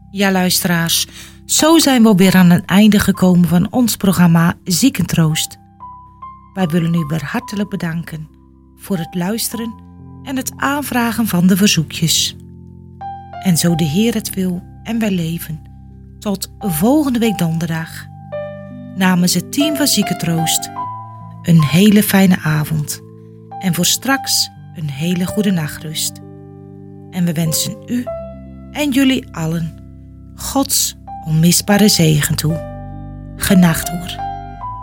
Ja, luisteraars, zo zijn we alweer aan het einde gekomen van ons programma Ziekentroost. Wij willen u weer hartelijk bedanken voor het luisteren en het aanvragen van de verzoekjes. En zo de Heer het wil en wij leven, tot volgende week donderdag. Namens het team van Ziekentroost een hele fijne avond en voor straks een hele goede nachtrust. En we wensen u en jullie allen Gods onmisbare zegen toe. Genacht hoor.